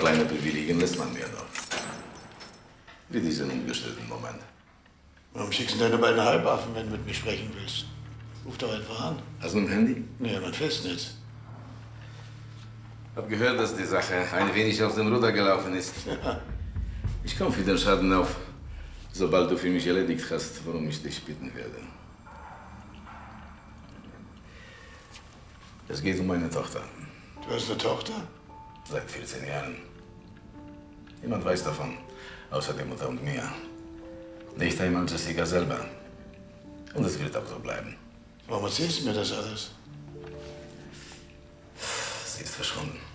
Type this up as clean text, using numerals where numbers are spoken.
kleine Privilegien lässt man mir doch. Wie diesen ungestörten Moment. Warum schickst du deine beiden Halbaffen, wenn du mit mir sprechen willst? Ruf doch einfach an. Hast du ein Handy? Nee, mein Festnetz. Hab gehört, dass die Sache ein wenig aus dem Ruder gelaufen ist. Ja. Ich komme für den Schaden auf, sobald du für mich erledigt hast, worum ich dich bitten werde. Es geht um meine Tochter. Du hast eine Tochter? Seit 14 Jahren. Niemand weiß davon, außer der Mutter und mir. Nicht einmal Jessica selber. Und es wird auch so bleiben. Warum erzählst du mir das alles? Sie ist verschwunden.